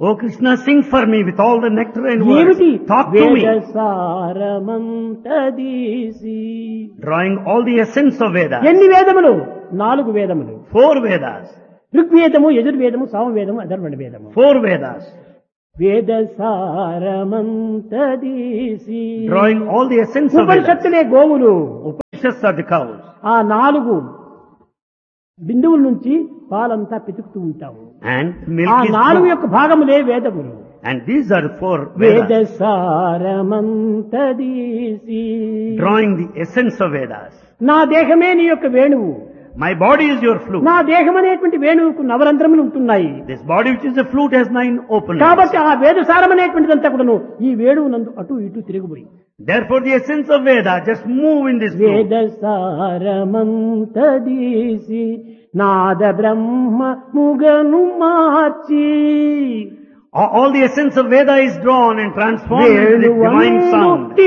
Oh Krishna, sing for me with all the nectar and ఏమిటి words. Talk to me. వేదసారమంతదీసి. Drawing all the essence of Vedas. ఎన్ని వేదములు? 4 వేదములు. 4 Vedas. ఋగ్వేదము, యజుర్వేదము, సామవేదము, Atharvana వేదము. 4 Vedas. వేదసారమంతదీసి. Drawing all the essence of Vedas. ఉపనిషత్తులే గోవులు. Upanishads are the cows. ఆ 4 బిందువుల నుంచి పాలంతా పితుకుతూ ఉంటాము. And ఆ milk is 4 flowing. యొక్క భాగములే వేదములు. And these are 4 Vedas. వేదసారమంతదీసి. Drawing the essence of Vedas. నా దేహమే నీ యొక్క వేణువు. My body is your flute. నా దేహం అనేటువంటి వేణువుకు నవరంధ్రములు ఉంటున్నాయి. This body which is a flute has 9 openings. కాబట్టి ఆ వేదసారం అనేటువంటిదంతా కూడాను ఈ వేణువు నందు అటు ఇటు తిరుగుబోయి. Therefore the essence of Veda just move in this flute. వేదసారమంతదీసి Nada Brahma ముగను March. All the essence of Veda is drawn and transformed into the divine sound.